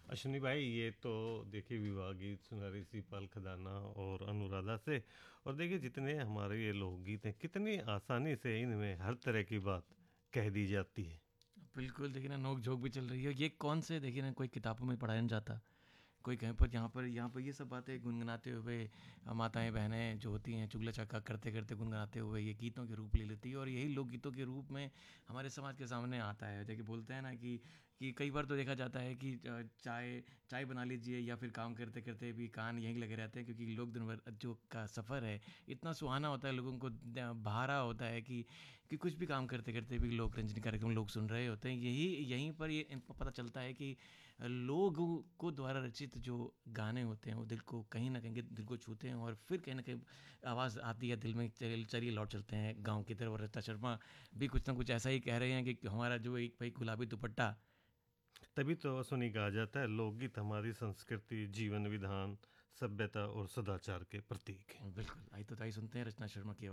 अश्विनी भाई, ये तो देखिए विवाह गीत सुना रही सी पाल खदाना और अनुराधा से। और देखिए जितने हमारे ये लोकगीत हैं, कितनी आसानी से इनमें हर तरह की बात कह दी जाती है। बिल्कुल, देखिए ना नोक-झोंक भी चल रही है। ये कौन से देखिए ना कोई किताबों में पढ़ाया नहीं जाता। कोई कहीं पर यहाँ पर ये सब बातें गुनगुनाते हुए माताएँ बहनें जो होती हैं चुगला चक्का करते-करते गुनगुनाते हुए ये गीतों के रूप ले लेती है और यही लोकगीतों के रूप में हमारे समाज के सामने आता है। जैसे बोलते हैं ना कि कई बार तो देखा जाता है कि चाय चाय बना लीजिए या फिर काम करते-करते भी कान यहीं लगे रहते हैं क्योंकि लोग दिन भर जो का सफ़र है इतना सुहाना होता है, लोगों को बहारा होता है कि कुछ भी काम करते-करते भी लोग रंजनी कार्यक्रम लोग सुन रहे होते हैं। यहीं पर ये इनको पता चलता है कि लोगों को द्वारा रचित जो गाने होते हैं वो दिल को कहीं ना कहीं दिल को छूते हैं और फिर कहीं ना कहीं आवाज़ आती है दिल में, चलिए लौट चलते हैं गांव की तरफ। और रत्ता शर्मा भी कुछ ना कुछ ऐसा ही कह रहे हैं कि हमारा जो एक भाई गुलाबी दुपट्टा। तभी तो अश्विनी कहा जाता है लोकगीत हमारी संस्कृति, जीवन विधान, सभ्यता और सदाचार के प्रतीक हैं। बिल्कुल, आई तो ताई सुनते हैं रचना शर्मा की